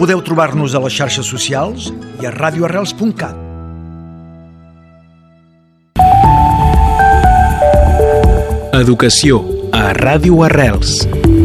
Podeu trobar-nos a les xarxes socials i a radioarrels.cat. Educació a Ràdio Arrels.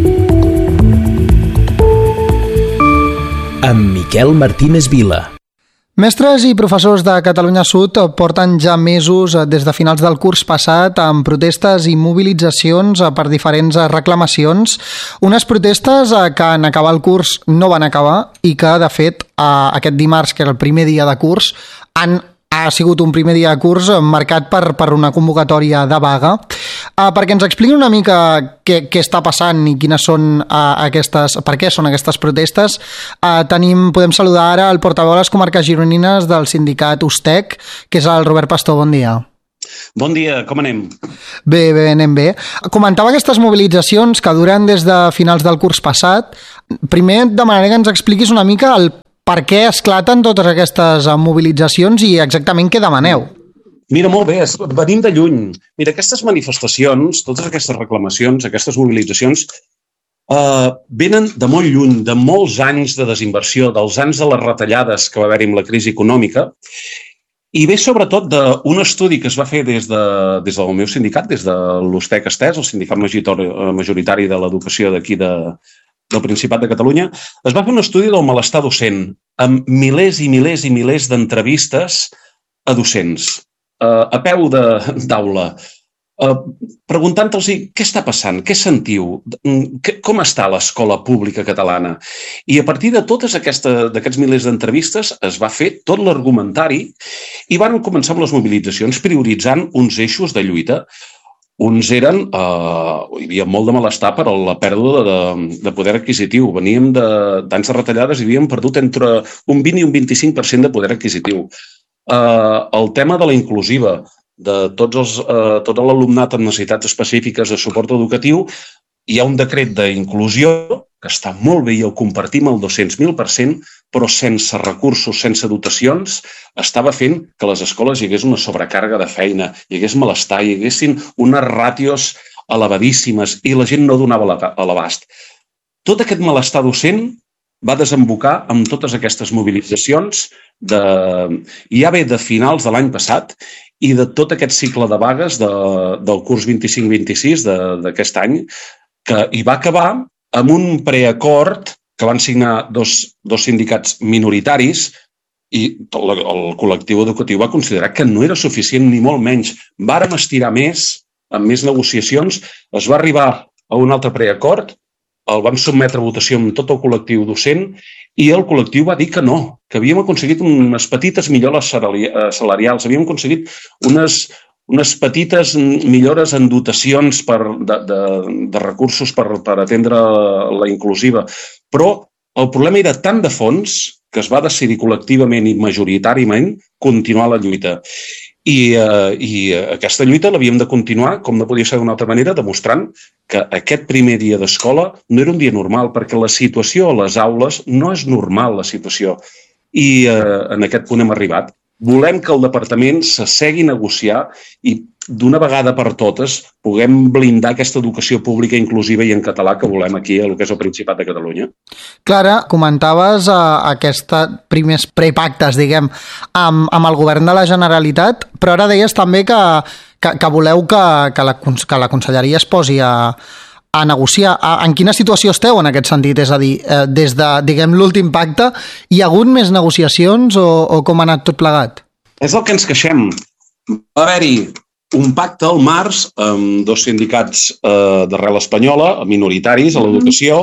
Amb Miquel Martínez Vila. Mestres i professors de Catalunya Sud porten ja mesos des de finals del curs passat amb protestes i mobilitzacions per diferents reclamacions. Unes protestes que en acabar el curs no van acabar i que, de fet, aquest dimarts, que era el primer dia de curs, ha sigut un primer dia de curs marcat per una convocatòria de vaga. Perquè ens expliqui una mica què està passant i quines són per què són aquestes protestes, podem saludar ara el portaveu de les comarques gironines del sindicat USTEC, que és el Robert Pastor. Bon dia. Bon dia, com anem? Bé, anem bé. Comentava aquestes mobilitzacions que duren des de finals del curs passat. Primer demanaria que ens expliquis una mica el per què esclaten totes aquestes mobilitzacions i exactament què demaneu. Mira, molt bé, venim de lluny. Mira, aquestes manifestacions, totes aquestes reclamacions, aquestes mobilitzacions, venen de molt lluny, de molts anys de desinversió, dels anys de les retallades que va haver-hi amb la crisi econòmica, i ve sobretot d'un estudi que es va fer des del meu sindicat, des de l'USTEC Estès, el sindicat majoritari de l'educació d'aquí del Principat de Catalunya. Es va fer un estudi del malestar docent, amb milers i milers i milers d'entrevistes a docents, a peu d'aula, preguntant-los què està passant, què sentiu, com està l'escola pública catalana. I a partir de tots aquests milers d'entrevistes es va fer tot l'argumentari i van començar amb les mobilitzacions prioritzant uns eixos de lluita. Uns eren, hi havia molt de malestar per la pèrdua de poder adquisitiu. Veníem d'anys de retallades i havíem perdut entre un 20 i un 25% de poder adquisitiu. El tema de la inclusiva, de tot l'alumnat amb necessitats específiques de suport educatiu, hi ha un decret d'inclusió que està molt bé i el compartim al 200.000%, però sense recursos, sense dotacions, estava fent que a les escoles hi hagués una sobrecàrrega de feina, hi hagués malestar, hi haguessin unes ràtios elevadíssimes i la gent no donava a l'abast. Tot aquest malestar docent va desembocar amb totes aquestes mobilitzacions ja ve de finals de l'any passat i de tot aquest cicle de vagues del curs 25-26 d'aquest any, que hi va acabar amb un preacord que van signar dos sindicats minoritaris i el col·lectiu educatiu va considerar que no era suficient ni molt menys. Vàrem estirar més, amb més negociacions, es va arribar a un altre preacord, el vam sotmetre a votació amb tot el col·lectiu docent i el col·lectiu va dir que no, que havíem aconseguit unes petites millores salarials, havíem aconseguit unes petites millores en dotacions de recursos per atendre la inclusiva. Però el problema era tan de fons que es va decidir col·lectivament i majoritàriament continuar la lluita. I aquesta lluita l'havíem de continuar, com no podia ser d'una altra manera, demostrant que aquest primer dia d'escola no era un dia normal, perquè la situació a les aules no és normal, la situació. I en aquest punt hem arribat. Volem que el departament s'assegui a negociar i d'una vegada per totes puguem blindar aquesta educació pública inclusiva i en català que volem aquí, el que és el Principat de Catalunya. Clara, comentaves aquests primers prepactes, diguem, amb el govern de la Generalitat, però ara deies també que voleu que la Conselleria es posi a negociar. En quina situació esteu en aquest sentit? És a dir, des de, diguem, l'últim pacte, hi ha hagut més negociacions o com ha anat tot plegat? És el que ens queixem. Va haver-hi un pacte al març amb dos sindicats d'arrel espanyola, minoritaris a l'educació,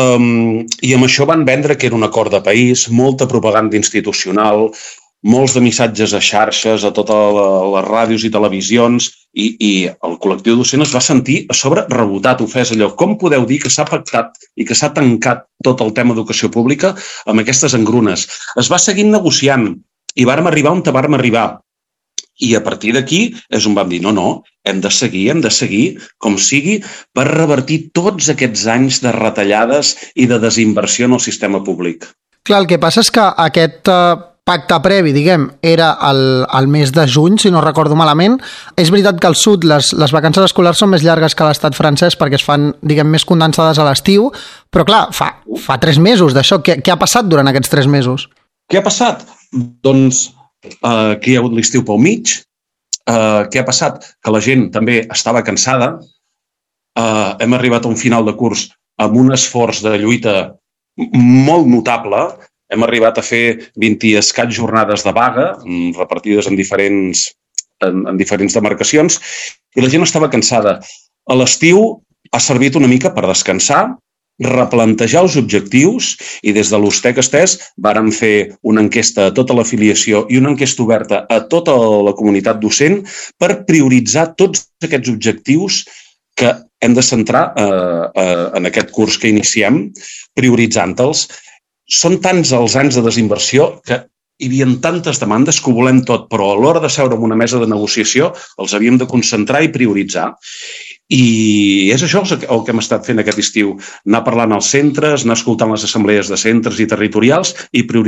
i amb això van vendre que era un acord de país, molta propaganda institucional, molts de missatges a xarxes, a totes les ràdios i televisions, i el col·lectiu docent es va sentir a sobre rebotat, ofès allò. Com podeu dir que s'ha pactat i que s'ha tancat tot el tema d'educació pública amb aquestes engrunes? Es va seguir negociant i vàrem arribar on vàrem arribar. I a partir d'aquí és on vam dir, no, hem de seguir com sigui per revertir tots aquests anys de retallades i de desinversió en el sistema públic. Clar, el que passa és que aquest pacte previ, diguem, era el mes de juny, si no recordo malament. És veritat que al sud les vacances escolars són més llargues que a l'estat francès perquè es fan, diguem, més condensades a l'estiu, però clar, fa 3 mesos d'això. Què ha passat durant aquests 3 mesos? Què ha passat? Doncs que hi ha hagut l'estiu pel mig. Què ha passat? Que la gent també estava cansada. Hem arribat a un final de curs amb un esforç de lluita molt notable. Hem arribat a fer 20 i escaig jornades de vaga, repartides en diferents demarcacions, i la gent estava cansada. A l'estiu ha servit una mica per descansar, replantejar els objectius, i des de l'Ustec Estès vàrem fer una enquesta a tota l'afiliació i una enquesta oberta a tota la comunitat docent per prioritzar tots aquests objectius que hem de centrar en aquest curs que iniciem, prioritzant-los. Són tants els anys de desinversió que hi havia tantes demandes que ho volem tot, però a l'hora de seure en una mesa de negociació els havíem de concentrar i prioritzar. I és això el que hem estat fent aquest estiu, anar parlant als centres, anar escoltant les assemblees de centres i territorials i prioritzar